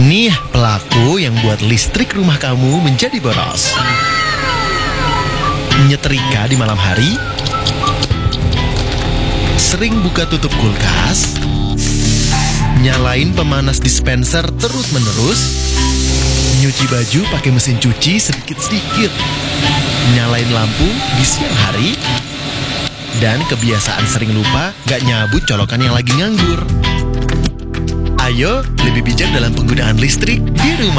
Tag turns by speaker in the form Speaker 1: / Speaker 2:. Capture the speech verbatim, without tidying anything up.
Speaker 1: Nih pelaku yang buat listrik rumah kamu menjadi boros. Nyetrika di malam hari, sering buka tutup kulkas, nyalain pemanas dispenser terus-menerus, nyuci baju pakai mesin cuci sedikit-sedikit, nyalain lampu di siang hari, dan kebiasaan sering lupa gak nyabut colokan yang lagi nganggur. Ayo lebih bijak dalam penggunaan listrik di rumah.